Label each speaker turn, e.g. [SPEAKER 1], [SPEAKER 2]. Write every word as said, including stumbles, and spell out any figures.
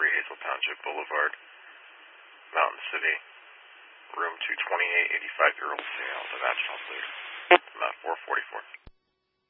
[SPEAKER 1] three Hazel Township Boulevard, Mountain City, room two twenty-eight, eighty-five year old female, the national, please. Mount four forty-four.